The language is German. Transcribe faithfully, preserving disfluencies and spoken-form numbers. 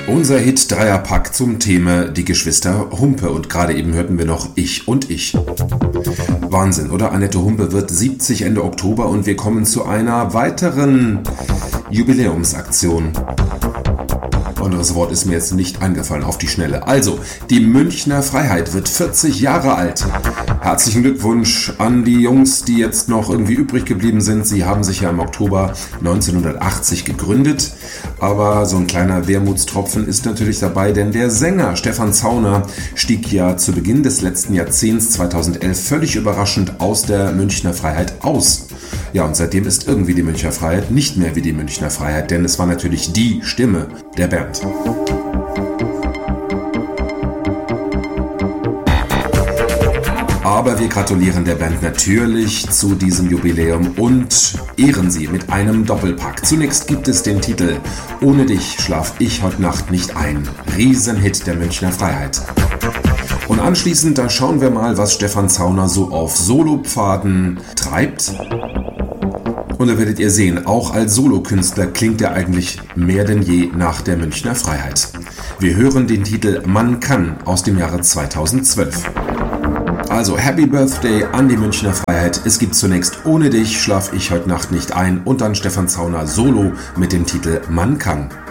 Unser Hit-Dreierpack zum Thema die Geschwister Humpe und gerade eben hörten wir noch Ich und Ich. Wahnsinn, oder? Annette Humpe wird siebzig Ende Oktober und wir kommen zu einer weiteren Jubiläumsaktion. Anderes Wort ist mir jetzt nicht eingefallen auf die Schnelle. Also, die Münchner Freiheit wird vierzig Jahre alt. Herzlichen Glückwunsch an die Jungs, die jetzt noch irgendwie übrig geblieben sind. Sie haben sich ja im Oktober neunzehnhundertachtzig gegründet. Aber so ein kleiner Wermutstropfen ist natürlich dabei, denn der Sänger Stefan Zauner stieg ja zu Beginn des letzten Jahrzehnts zweitausendelf völlig überraschend aus der Münchner Freiheit aus. Ja, und seitdem ist irgendwie die Münchner Freiheit nicht mehr wie die Münchner Freiheit, denn es war natürlich die Stimme der Band. Aber wir gratulieren der Band natürlich zu diesem Jubiläum und ehren sie mit einem Doppelpack. Zunächst gibt es den Titel Ohne dich schlaf ich heute Nacht nicht ein. Riesenhit der Münchner Freiheit. Und anschließend, da schauen wir mal, was Stefan Zauner so auf Solopfaden treibt. Und da werdet ihr sehen, auch als Solokünstler klingt er eigentlich mehr denn je nach der Münchner Freiheit. Wir hören den Titel Man kann aus dem Jahre zweitausendzwölf. Also Happy Birthday an die Münchner Freiheit. Es gibt zunächst Ohne dich schlaf ich heute Nacht nicht ein und dann Stefan Zauner Solo mit dem Titel Man kann.